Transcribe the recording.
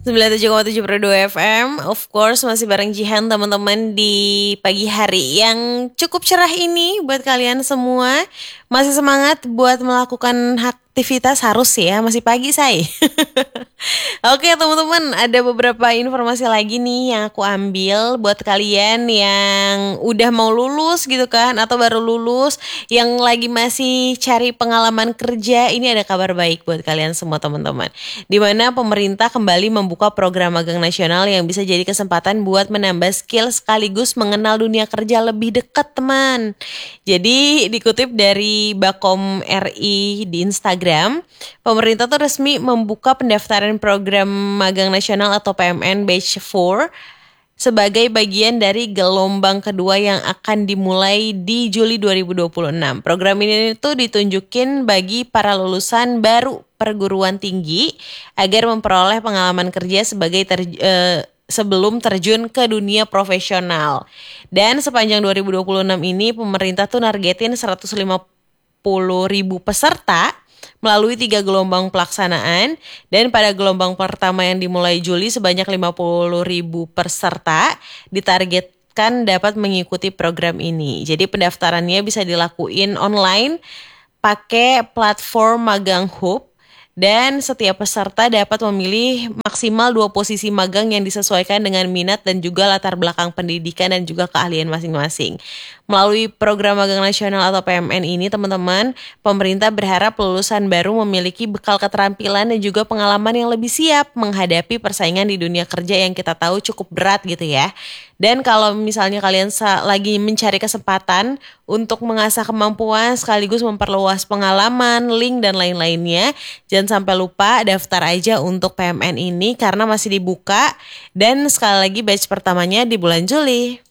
97,7 FM. Of course masih bareng Jihan teman-teman di pagi hari yang cukup cerah ini buat kalian semua. Masih semangat buat melakukan aktivitas harus ya, masih pagi say. Oke teman-teman, ada beberapa informasi lagi nih yang aku ambil buat kalian yang udah mau lulus gitu kan, atau baru lulus, yang lagi masih cari pengalaman kerja. Ini ada kabar baik buat kalian semua teman-teman, dimana pemerintah kembali membuka program magang nasional yang bisa jadi kesempatan buat menambah skill sekaligus mengenal dunia kerja lebih dekat teman. Jadi dikutip dari Bakom RI di Instagram, pemerintah tuh resmi membuka pendaftaran program magang nasional atau PMN Batch 4 sebagai bagian dari gelombang kedua yang akan dimulai di Juli 2026. Program ini tuh ditunjukin bagi para lulusan baru perguruan tinggi agar memperoleh pengalaman kerja sebagai sebelum terjun ke dunia profesional. Dan sepanjang 2026 ini pemerintah tuh nargetin 150.000 peserta melalui 3 gelombang pelaksanaan, dan pada gelombang pertama yang dimulai Juli sebanyak 50.000 peserta ditargetkan dapat mengikuti program ini. Jadi pendaftarannya bisa dilakuin online pakai platform Magang Hub, dan setiap peserta dapat memilih maksimal 2 posisi magang yang disesuaikan dengan minat dan juga latar belakang pendidikan dan juga keahlian masing-masing. Melalui program magang nasional atau PMN ini teman-teman, pemerintah berharap lulusan baru memiliki bekal keterampilan dan juga pengalaman yang lebih siap menghadapi persaingan di dunia kerja yang kita tahu cukup berat gitu ya. Dan kalau misalnya kalian lagi mencari kesempatan untuk mengasah kemampuan sekaligus memperluas pengalaman, link dan lain-lainnya, jangan sampai lupa daftar aja untuk PMN ini karena masih dibuka, dan sekali lagi batch pertamanya di bulan Juli.